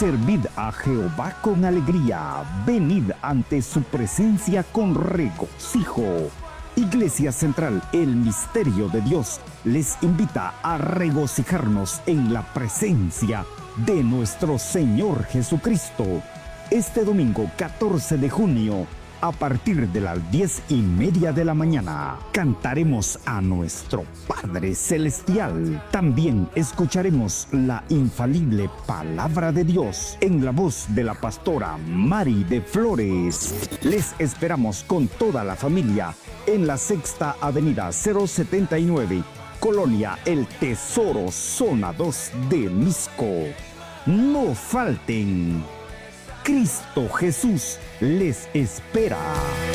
Servid a Jehová con alegría, venid ante su presencia con regocijo. Iglesia Central, el Misterio de Dios, les invita a regocijarnos en la presencia de nuestro Señor Jesucristo. Este domingo 14 de junio, a partir de las 10:30 de la mañana, cantaremos a nuestro Padre Celestial. También escucharemos la infalible Palabra de Dios en la voz de la pastora Mari de Flores. Les esperamos con toda la familia en la Sexta Avenida 079, Colonia El Tesoro, Zona 2 de Misco. No falten. Cristo Jesús les espera.